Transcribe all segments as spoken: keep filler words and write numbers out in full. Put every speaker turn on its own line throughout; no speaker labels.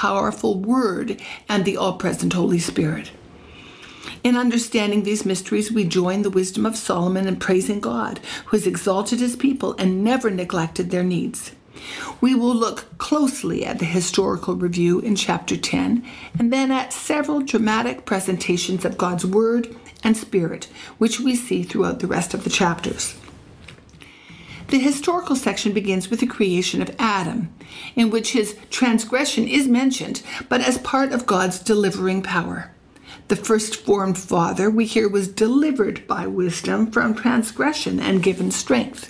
powerful Word and the all-present Holy Spirit. In understanding these mysteries, we join the wisdom of Solomon in praising God, who has exalted his people and never neglected their needs. We will look closely at the historical review in chapter ten, and then at several dramatic presentations of God's Word and Spirit, which we see throughout the rest of the chapters. The historical section begins with the creation of Adam, in which his transgression is mentioned, but as part of God's delivering power. The first formed father, we hear, was delivered by wisdom from transgression and given strength.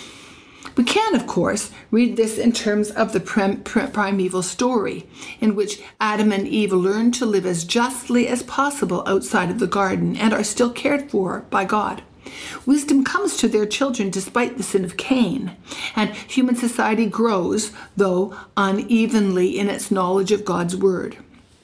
We can, of course, read this in terms of the prim- prim- primeval story, in which Adam and Eve learn to live as justly as possible outside of the garden and are still cared for by God. Wisdom comes to their children despite the sin of Cain, and human society grows, though unevenly, in its knowledge of God's Word.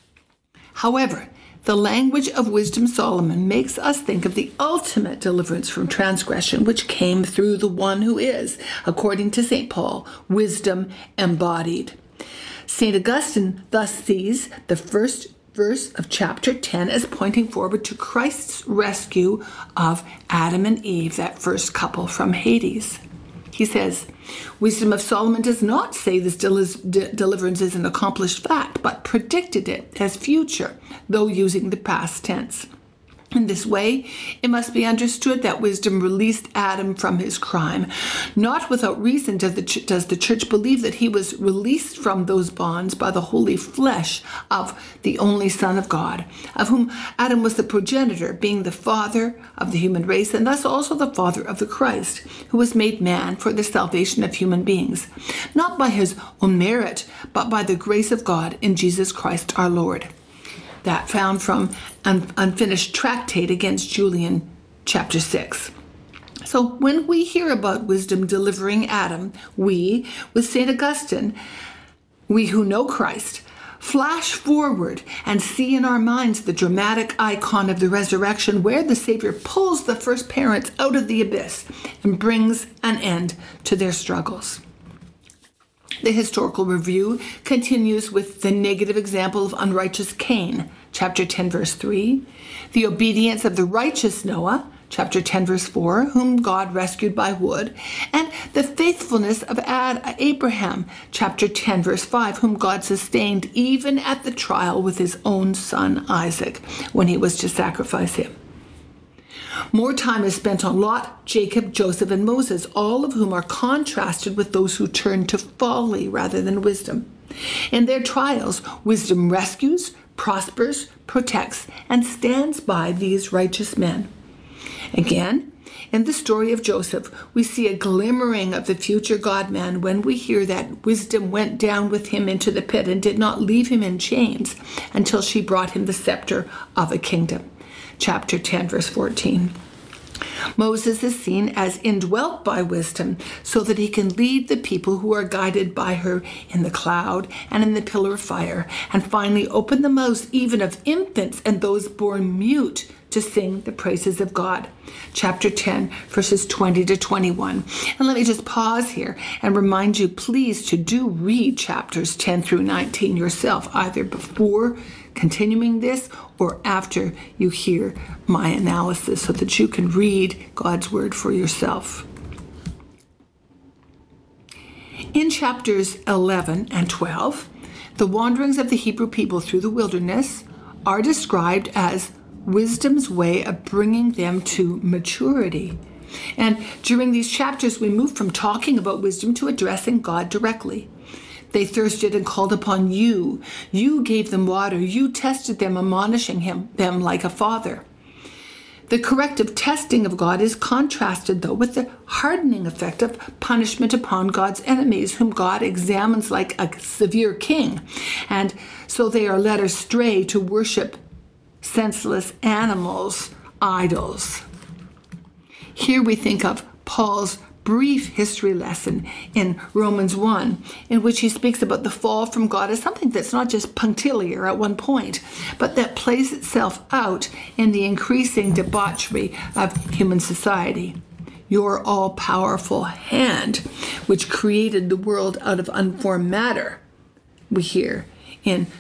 However, the language of Wisdom Solomon makes us think of the ultimate deliverance from transgression, which came through the one who is, according to Saint Paul, wisdom embodied. Saint Augustine thus sees the first verse of chapter ten as pointing forward to Christ's rescue of Adam and Eve, that first couple from Hades. He says, Wisdom of Solomon does not say this del- de- deliverance is an accomplished fact, but predicted it as future, though using the past tense. In this way, it must be understood that wisdom released Adam from his crime. Not without reason does the, ch- does the church believe that he was released from those bonds by the holy flesh of the only Son of God, of whom Adam was the progenitor, being the father of the human race, and thus also the father of the Christ, who was made man for the salvation of human beings, not by his own merit, but by the grace of God in Jesus Christ our Lord. That found from an Unfinished Tractate against Julian, chapter six. So when we hear about wisdom delivering Adam, we, with Saint Augustine, we who know Christ, flash forward and see in our minds the dramatic icon of the resurrection, where the Savior pulls the first parents out of the abyss and brings an end to their struggles. The historical review continues with the negative example of unrighteous Cain, chapter ten, verse three, the obedience of the righteous Noah, chapter ten, verse four, whom God rescued by wood, and the faithfulness of Ad- Abraham, chapter ten, verse five, whom God sustained even at the trial with his own son Isaac, when he was to sacrifice him. More time is spent on Lot, Jacob, Joseph, and Moses, all of whom are contrasted with those who turn to folly rather than wisdom. In their trials, wisdom rescues, prospers, protects, and stands by these righteous men. Again, in the story of Joseph, we see a glimmering of the future God-man when we hear that wisdom went down with him into the pit and did not leave him in chains until she brought him the scepter of a kingdom. Chapter ten, verse fourteen. Moses is seen as indwelt by wisdom so that he can lead the people who are guided by her in the cloud and in the pillar of fire, and finally open the mouths even of infants and those born mute to sing the praises of God. Chapter ten, verses twenty to twenty-one. And let me just pause here and remind you, please, to do read chapters ten through nineteen yourself, either before continuing this or after you hear my analysis, so that you can read God's Word for yourself. In chapters eleven and twelve, the wanderings of the Hebrew people through the wilderness are described as wisdom's way of bringing them to maturity. And during these chapters, we move from talking about wisdom to addressing God directly. They thirsted and called upon you. You gave them water. You tested them, admonishing him, them like a father. The corrective testing of God is contrasted, though, with the hardening effect of punishment upon God's enemies, whom God examines like a severe king. And so they are led astray to worship senseless animals, idols. Here we think of Paul's brief history lesson in Romans one, in which he speaks about the fall from God as something that's not just punctiliar at one point, but that plays itself out in the increasing debauchery of human society. Your all-powerful hand, which created the world out of unformed matter, we hear in